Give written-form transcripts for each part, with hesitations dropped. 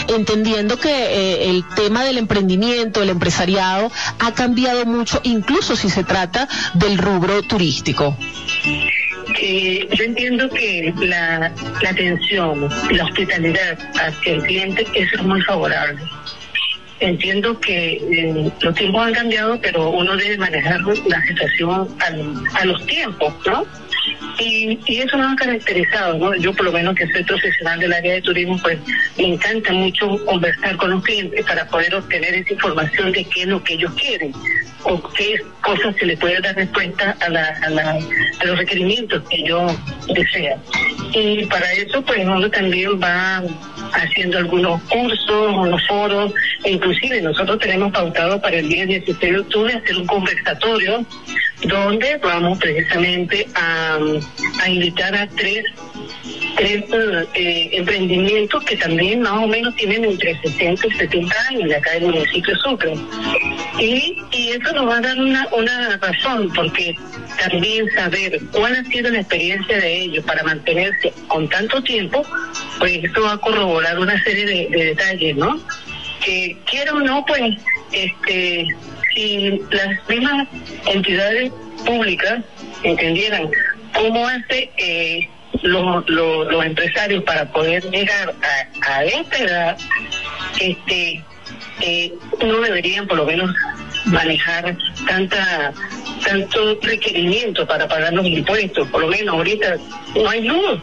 entendiendo que el tema del emprendimiento, el empresariado, ha cambiado mucho, incluso si se trata del rubro turístico. Yo entiendo que la atención, la hospitalidad hacia el cliente, eso es muy favorable. Entiendo que los tiempos han cambiado, pero uno debe manejar la situación a los tiempos, ¿no? Y eso nos ha caracterizado, ¿no? Yo, por lo menos, que soy profesional del área de turismo, pues me encanta mucho conversar con los clientes para poder obtener esa información de qué es lo que ellos quieren o qué cosas se les puede dar respuesta a los requerimientos que ellos desean. Y para eso, pues uno también va haciendo algunos cursos, unos foros, e inclusive nosotros tenemos pautado para el día 16 de octubre hacer un conversatorio donde vamos precisamente a invitar a tres emprendimientos que también más o menos tienen entre 60 y 70 años de acá del municipio de Sucre. Y eso nos va a dar una razón, porque también saber cuál ha sido la experiencia de ellos para mantenerse con tanto tiempo, pues esto va a corroborar una serie de detalles, ¿no? Que quiera o no, pues, si las mismas entidades públicas entendieran cómo hace los empresarios para poder llegar a esta edad, no deberían por lo menos manejar tanto requerimiento para pagar los impuestos. Por lo menos ahorita no hay luz.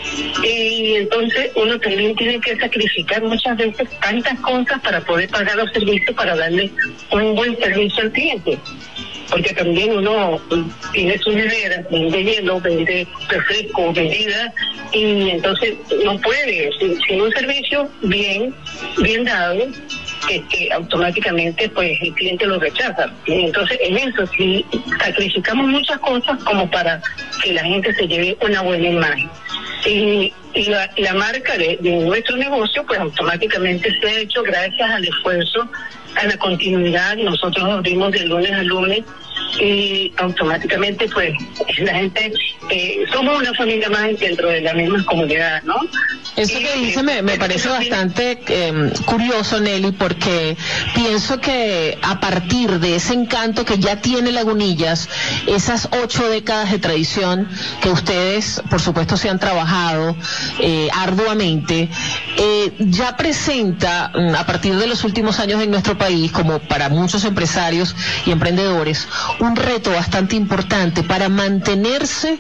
Y entonces uno también tiene que sacrificar muchas veces tantas cosas para poder pagar los servicios, para darle un buen servicio al cliente. Porque también uno tiene sus neveras, vende hielo, vende refresco, bebida, y entonces no puede, sin un servicio bien dado, que automáticamente pues el cliente lo rechaza. Y entonces en eso sí sacrificamos muchas cosas como para que la gente se lleve una buena imagen. Y la marca de nuestro negocio pues automáticamente se ha hecho gracias al esfuerzo, a la continuidad. Nosotros abrimos de lunes a lunes y automáticamente pues la gente somos una familia más dentro de la misma comunidad, ¿no? Eso que dice me parece bastante curioso, Nelly, porque pienso que a partir de ese encanto que ya tiene Lagunillas, esas 8 décadas de tradición que ustedes, por supuesto, se han trabajado arduamente, ya presenta, a partir de los últimos años en nuestro país, como para muchos empresarios y emprendedores, un reto bastante importante para mantenerse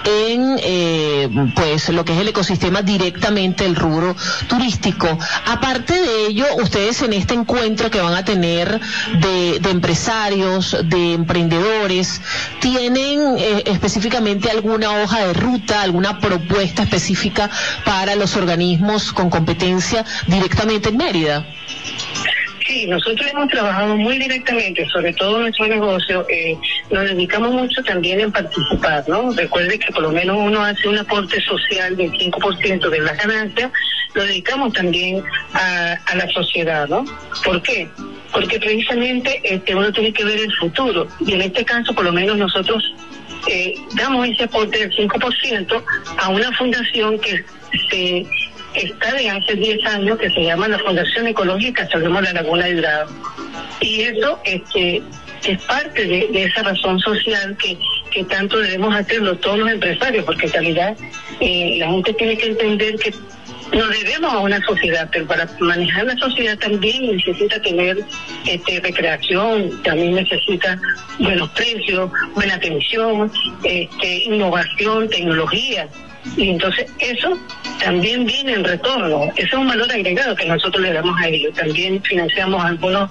en pues lo que es el ecosistema directamente el rubro turístico. Aparte de ello, ustedes en este encuentro que van a tener de empresarios, de emprendedores, ¿tienen específicamente alguna hoja de ruta, alguna propuesta específica para los organismos con competencia directamente en Mérida? Sí, nosotros hemos trabajado muy directamente, sobre todo nuestro negocio, nos dedicamos mucho también en participar, ¿no? Recuerde que por lo menos uno hace un aporte social del 5% de las ganancias, lo dedicamos también a la sociedad, ¿no? ¿Por qué? Porque precisamente uno tiene que ver el futuro, y en este caso por lo menos nosotros damos ese aporte del 5% a una fundación que está de hace 10 años, que se llama la Fundación Ecológica Salvemos la Laguna de Dorado. Y eso es parte de esa razón social que tanto debemos hacerlo todos los empresarios, porque en realidad la gente tiene que entender que nos debemos a una sociedad, pero para manejar la sociedad también necesita tener recreación, también necesita buenos precios, buena atención, innovación, tecnología. Y entonces eso también viene en retorno. Eso es un valor agregado que nosotros le damos a ellos. También financiamos algunos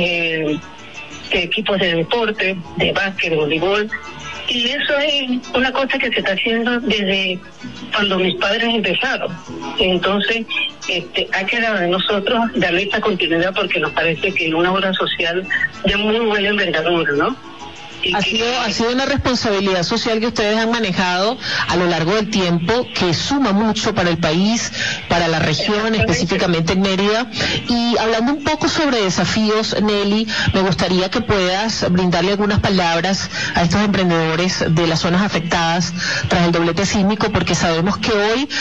equipos de deporte, de básquet, de voleibol. Y eso es una cosa que se está haciendo desde cuando mis padres empezaron. Entonces, ha quedado de nosotros darle esta continuidad, porque nos parece que es una obra social de muy buena envergadura, ¿no? Ha sido una responsabilidad social que ustedes han manejado a lo largo del tiempo, que suma mucho para el país, para la región, específicamente en Mérida. Y hablando un poco sobre desafíos, Nelly, me gustaría que puedas brindarle algunas palabras a estos emprendedores de las zonas afectadas tras el doblete sísmico, porque sabemos que hoy